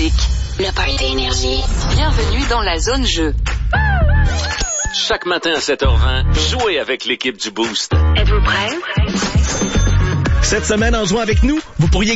musique. Le Party Énergie. Bienvenue dans la zone jeu. Chaque matin à 7h20, jouez avec l'équipe du Boost. Êtes-vous prêts? Cette semaine, en jouant avec nous, vous pourriez